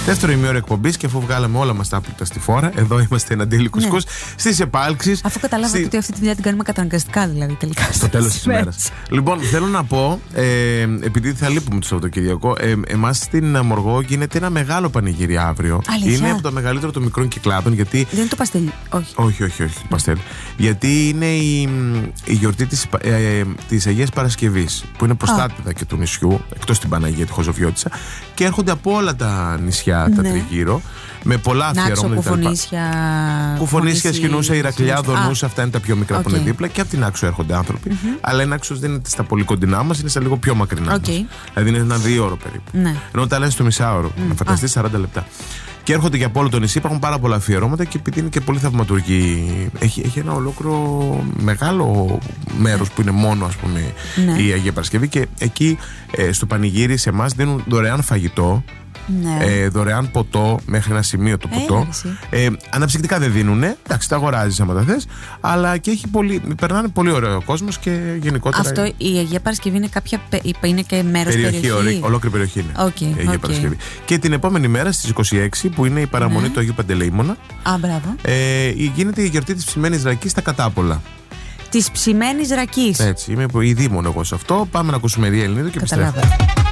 Δεύτερο ημίωρο εκπομπής και αφού βγάλαμε όλα μας τα άπλυτα στη φόρα, εδώ είμαστε εναντίον Λυκουσκούς, στις επάλξεις. Αφού καταλάβατε ότι αυτή τη δουλειά την κάνουμε καταναγκαστικά, δηλαδή τελικά. Στο τέλος της ημέρας. Λοιπόν, θέλω να πω, επειδή θα λείπουμε το Σαββατοκυριακό, εμάς στην Μοργό γίνεται ένα μεγάλο πανηγύρι αύριο. Αλήθεια? Είναι από το μεγαλύτερο των μικρών κυκλάδων. Γιατί... Δεν είναι το παστέλι, όχι. Όχι, παστέλι. Γιατί είναι η γιορτή της Αγίας Παρασκευής, που είναι προστάτηδα και του νησιού, εκτός την Παναγία, τη Χωζοφιώτισσα, και έρχονται από όλα τα νησιά τα τριγύρω, με πολλά αφιερώματα. Κουφονίσια, Σχοινούσα, Ηρακλειά, Δονούσα, αυτά είναι τα πιο μικρά που είναι δίπλα, και από την Άξο έρχονται άνθρωποι. Αλλά η Άξος δεν είναι στα πολύ κοντινά μας, είναι στα λίγο πιο μακρινά μας. Δηλαδή είναι ένα 2ωρο περίπου. Ενώ τα λένε στο μισάωρο, να φανταστείς 40 λεπτά. Και έρχονται και από όλο το νησί, υπάρχουν πάρα πολλά αφιερώματα και επειδή είναι και πολύ θαυματουργή. Έχει ένα ολόκληρο μεγάλο μέρος που είναι μόνο, ας πούμε, η Αγία Παρασκευή, και εκεί στο πανηγύρι σε εμάς δίνουν δωρεάν φαγητό. Δωρεάν ποτό μέχρι ένα σημείο το ποτό. Αναψυκτικά δεν δίνουνε. Εντάξει, τα αγοράζεις άμα τα θες. Αλλά και περνάνε πολύ ωραίο κόσμος και γενικότερα. Αυτό η Αγία Παρασκευή είναι είναι και μέρος περιοχή. Ολόκληρη περιοχή είναι. Η Αγία Παρασκευή. Και την επόμενη μέρα στις 26 που είναι η παραμονή του Αγίου Παντελεήμωνα. Γίνεται η γιορτή της ψημένης ρακής στα Κατάπολα. Της ψημένης ρακής. Έτσι, είμαι ειδήμων εγώ σε αυτό. Πάμε να ακούσουμε Ρία Ελληνίδου και επιστρέφουμε.